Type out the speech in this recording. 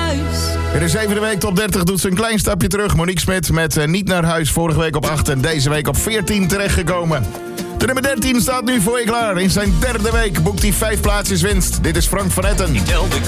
huis. In de zevende week top 30 doet ze een klein stapje terug. Monique Smit met Niet naar huis. Vorige week op 8 en deze week op 14 terechtgekomen. De nummer 13 staat nu voor je klaar. In zijn derde week boekt hij 5 plaatsjes winst. Dit is Frank van Etten. Ik tel de